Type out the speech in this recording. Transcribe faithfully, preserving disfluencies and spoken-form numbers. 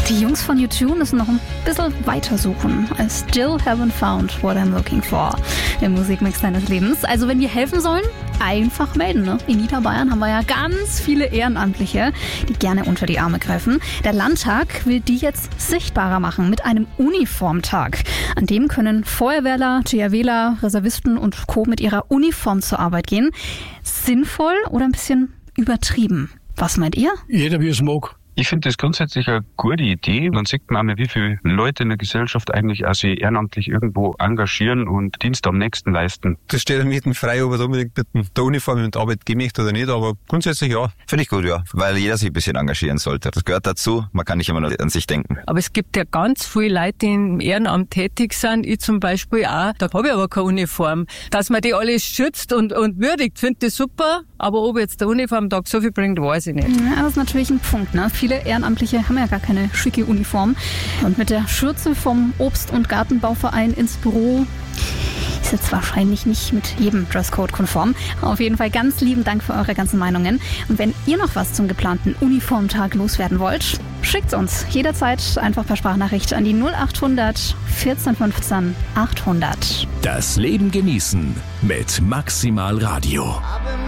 Die Jungs von U zwei müssen noch ein bisschen weiter suchen. I still haven't found what I'm looking for im Musikmix deines Lebens. Also wenn wir helfen sollen, einfach melden. Ne? In Niederbayern haben wir ja ganz viele Ehrenamtliche, die gerne unter die Arme greifen. Der Landtag will die jetzt sichtbarer machen mit einem Uniformtag. An dem können Feuerwehrler, THWler, Reservisten und Co. mit ihrer Uniform zur Arbeit gehen. Sinnvoll oder ein bisschen übertrieben? Was meint ihr? Jeder wie es mag. Ich finde das grundsätzlich eine gute Idee. Dann sieht man auch, wie viele Leute in der Gesellschaft eigentlich auch sich ehrenamtlich irgendwo engagieren und Dienst am nächsten leisten. Das steht mir jedem frei, ob er unbedingt mit der Uniform und der Arbeit gehen möchte oder nicht, aber grundsätzlich ja. Finde ich gut, ja, weil jeder sich ein bisschen engagieren sollte. Das gehört dazu, man kann nicht immer nur an sich denken. Aber es gibt ja ganz viele Leute, die im Ehrenamt tätig sind, ich zum Beispiel auch, da habe ich aber keine Uniform. Dass man die alle schützt und, und würdigt, finde ich super, aber ob jetzt der Uniformtag so viel bringt, weiß ich nicht. Ja, das ist natürlich ein Punkt, ne? Viele Ehrenamtliche haben ja gar keine schicke Uniform. Und mit der Schürze vom Obst- und Gartenbauverein ins Büro ist jetzt wahrscheinlich nicht mit jedem Dresscode konform. Auf jeden Fall ganz lieben Dank für eure ganzen Meinungen. Und wenn ihr noch was zum geplanten Uniformtag loswerden wollt, schickt's uns jederzeit einfach per Sprachnachricht an die null acht hundert vierzehn fünfzehn achthundert. Das Leben genießen mit Maximal Radio.